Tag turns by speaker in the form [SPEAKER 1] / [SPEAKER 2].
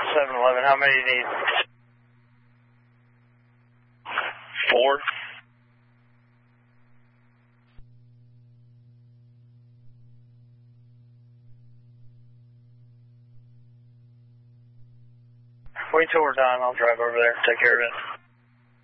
[SPEAKER 1] 7-Eleven. How many do you need? 4. Wait till we're done. I'll drive over there. Take care of it.